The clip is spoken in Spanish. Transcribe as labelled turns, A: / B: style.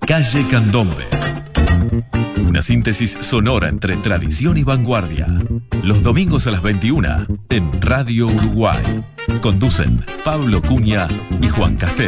A: Calle Candombe. Una síntesis sonora entre tradición y vanguardia. Los domingos a las 21 en Radio Uruguay. Conducen Pablo Cunha y Juan Castel.